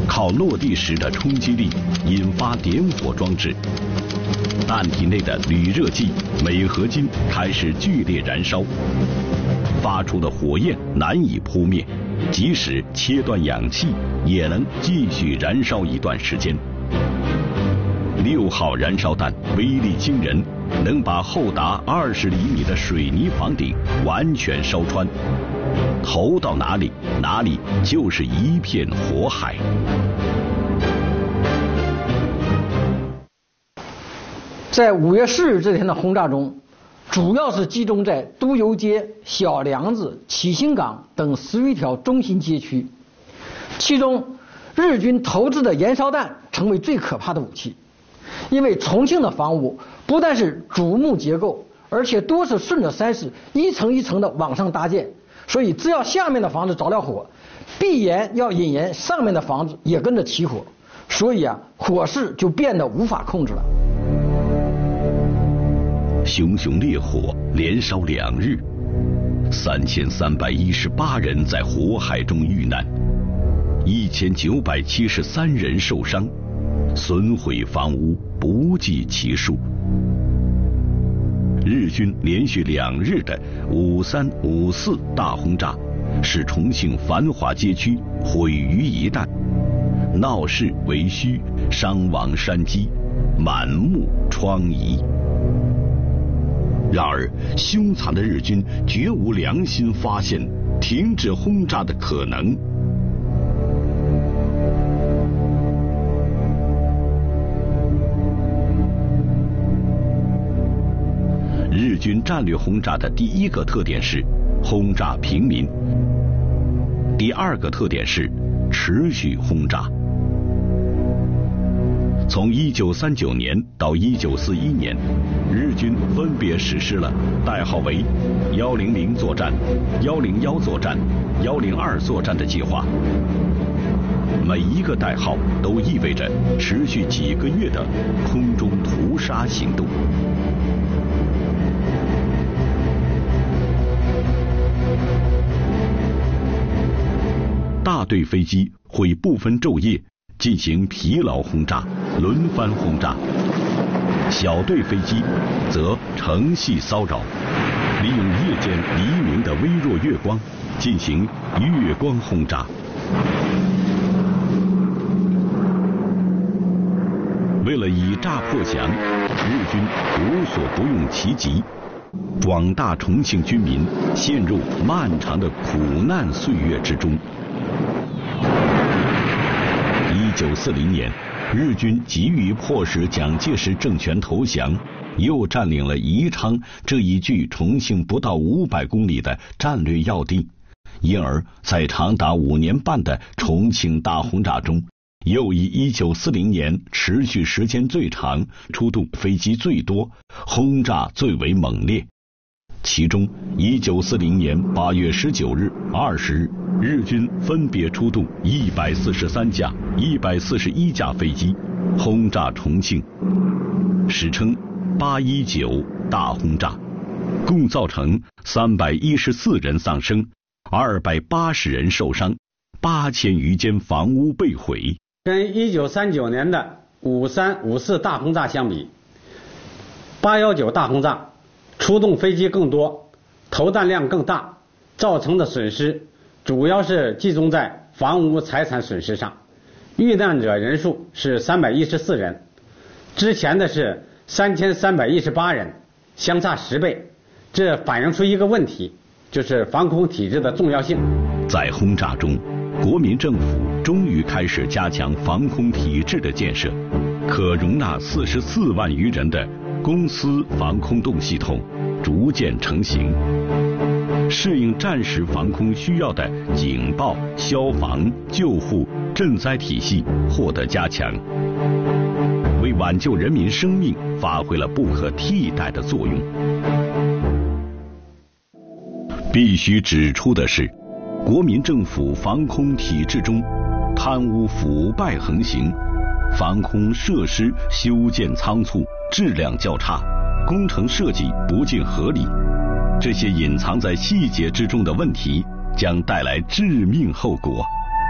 靠落地时的冲击力引发点火装置，弹体内的铝热剂镁合金开始剧烈燃烧，发出的火焰难以扑灭，即使切断氧气也能继续燃烧一段时间。6号燃烧弹威力惊人，能把厚达20厘米的水泥房顶完全烧穿，投到哪里，哪里就是一片火海。 在5月4日这天的轰炸中，主要是集中在都邮街、小梁子、启兴港等11条中心街区，其中日军投掷的燃烧弹成为最可怕的武器。因为重庆的房屋不但是主木结构，而且多是顺着山势一层一层的往上搭建，所以只要下面的房子着了火，必然要引燃上面的房子也跟着起火，所以火势就变得无法控制了。 熊熊烈火连烧2日，3318人在火海中遇难，1973人受伤，损毁房屋不计其数。日军连续2日的53、54大轰炸，使重庆繁华街区毁于一旦，闹市为墟，伤亡山积，满目疮痍。然而，凶残的日军绝无良心发现停止轰炸的可能。日军战略轰炸的第1个特点是轰炸平民，第2个特点是持续轰炸。从1939年到1941年，日军分别实施了代号为100作战、101作战、102作战的计划，每一个代号都意味着持续几个月的空中屠杀行动。大队飞机会不分昼夜进行疲劳轰炸、轮番轰炸，小队飞机则乘隙骚扰，利用夜间黎明的微弱月光进行月光轰炸。为了以炸破降，日军无所不用其极，广大重庆居民陷入漫长的苦难岁月之中。1940年，日军急于迫使蒋介石政权投降，又占领了宜昌这一距重庆不到500公里的战略要地，因而在长达5年半的重庆大轰炸中，又以1940年持续时间最长、出动飞机最多、轰炸最为猛烈。其中1940年8月19日、20日，日军分别出动143架、141架飞机轰炸重庆，史称819大轰炸，共造成314人丧生，280人受伤，8000余间房屋被毁。 跟1939年的53、54大轰炸相比，819大轰炸出动飞机更多，投弹量更大，造成的损失主要是集中在房屋财产损失上，遇难者人数是314人，之前的是3318人，相差10倍。这反映出一个问题，就是防空体制的重要性。 在轰炸中，国民政府终于开始加强防空体制的建设，可容纳44万余人的公司防空洞系统逐渐成型，适应战时防空需要的警报、消防、救护、赈灾体系获得加强，为挽救人民生命发挥了不可替代的作用。必须指出的是，国民政府防空体制中贪污腐败横行，防空设施修建仓促，质量较差，工程设计不尽合理，这些隐藏在细节之中的问题将带来致命后果。